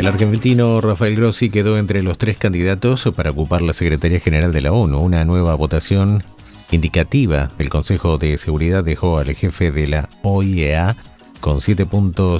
El argentino Rafael Grossi quedó entre los 3 candidatos para ocupar la Secretaría General de la ONU. Una nueva votación indicativa del Consejo de Seguridad dejó al jefe de la OIEA con 7